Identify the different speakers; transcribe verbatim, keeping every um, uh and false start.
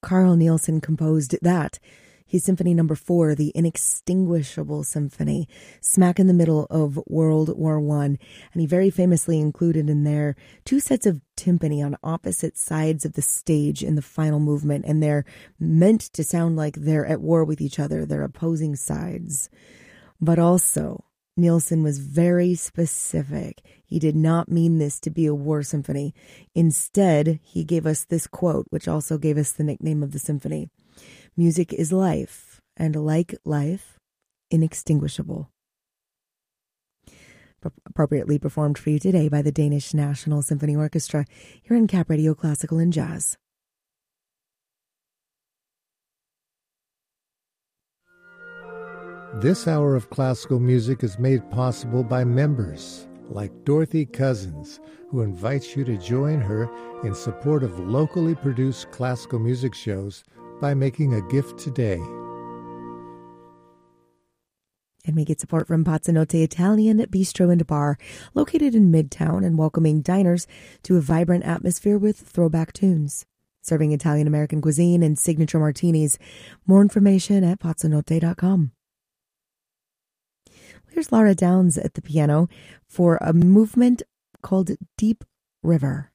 Speaker 1: Carl Nielsen composed that, his Symphony Number Four, the Inextinguishable Symphony, smack in the middle of World War One, and he very famously included in there two sets of timpani on opposite sides of the stage in the final movement, and they're meant to sound like they're at war with each other, they're opposing sides. But also, Nielsen was very specific. He did not mean this to be a war symphony. Instead, he gave us this quote, which also gave us the nickname of the symphony. Music is life, and like life, inextinguishable. Appropriately performed for you today by the Danish National Symphony Orchestra here in Cap Radio Classical and Jazz.
Speaker 2: This hour of classical music is made possible by members like Dorothy Cousins, who invites you to join her in support of locally produced classical music shows by making a gift today.
Speaker 1: And we get support from Pazzanotte Italian Bistro and Bar, located in Midtown and welcoming diners to a vibrant atmosphere with throwback tunes. Serving Italian-American cuisine and signature martinis. More information at pazzanotte dot com. Here's Laura Downs at the piano for a movement called Deep River.